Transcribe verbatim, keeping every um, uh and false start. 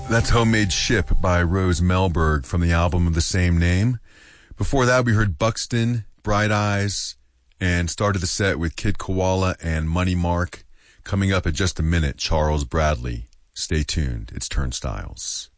That's Homemade Ship by Rose Melberg from the album of the same name. Before that, we heard Buxton, Bright Eyes, and started the set with Kid Koala and Money Mark. Coming up in just a minute, Charles Bradley. Stay tuned. It's Turnstiles.